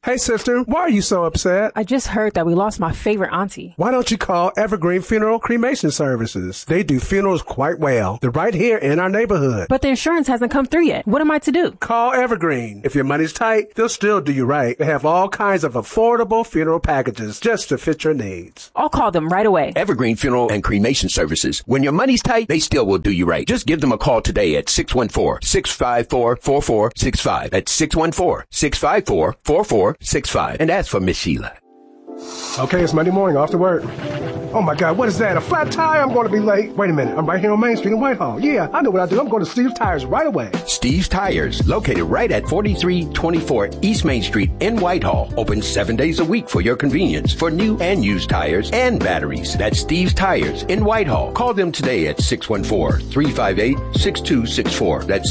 Hey, sister, why are you so upset? I just heard that we lost my favorite auntie. Why don't you call Evergreen Funeral Cremation Services? They do funerals quite well. They're right here in our neighborhood. But the insurance hasn't come through yet. What am I to do? Call Evergreen. If your money's tight, they'll still do you right. They have all kinds of affordable funeral packages just to fit your needs. I'll call them right away. Evergreen Funeral and Cremation Services. When your money's tight, they still will do you right. Just give them a call today at 614-654-4465. That's 614-654-4465. And ask for Miss Sheila. Okay, it's Monday morning, off to work. Oh my God, what is that? A flat tire? I'm going to be late. Wait a minute, I'm right here on Main Street in Whitehall. Yeah, I know what I do. I'm going to Steve's Tires right away. Steve's Tires, located right at 4324 East Main Street in Whitehall. Open 7 days a week for your convenience for new and used tires and batteries. That's Steve's Tires in Whitehall. Call them today at 614-358-6264. That's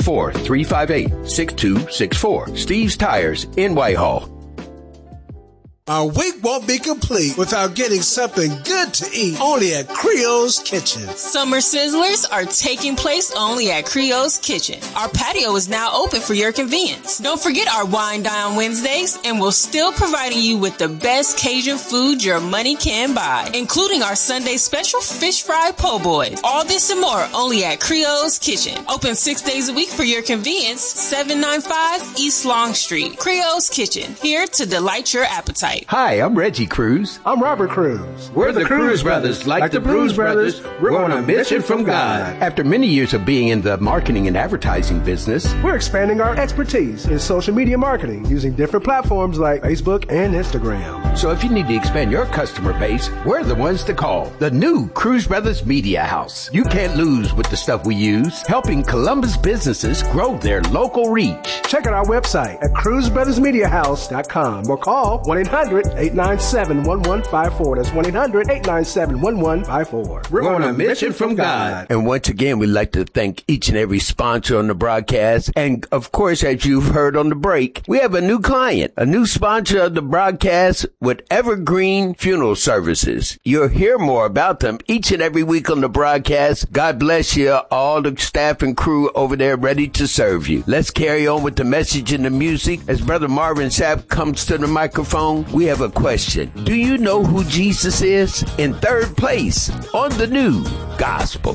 614-358-6264. Steve's Tires in Whitehall. Our week won't be complete without getting something good to eat only at Creole's Kitchen. Summer sizzlers are taking place only at Creole's Kitchen. Our patio is now open for your convenience. Don't forget our Wine Dine Wednesdays, and we're still providing you with the best Cajun food your money can buy, including our Sunday special fish fry po' boys. All this and more only at Creole's Kitchen. Open 6 days a week for your convenience, 795 East Long Street. Creole's Kitchen, here to delight your appetite. Hi, I'm Reggie Cruz. I'm Robert Cruz. We're the Cruz Brothers. Like the Cruz Brothers, we're on a mission from God. After many years of being in the marketing and advertising business, we're expanding our expertise in social media marketing using different platforms like Facebook and Instagram. So if you need to expand your customer base, we're the ones to call. The new Cruz Brothers Media House. You can't lose with the stuff we use, helping Columbus businesses grow their local reach. Check out our website at cruzbrothersmediahouse.com or call 1-800-897-1154. That's 1-800-897-1154. We're on a mission from God. And once again, we'd like to thank each and every sponsor on the broadcast. And of course, as you've heard on the break, we have a new client, a new sponsor of the broadcast with Evergreen Funeral Services. You'll hear more about them each and every week on the broadcast. God bless you, all the staff and crew over there ready to serve you. Let's carry on with the message and the music. As Brother Marvin Sapp comes to the microphone, we have a question. Do you know who Jesus is? In third place on the new gospel.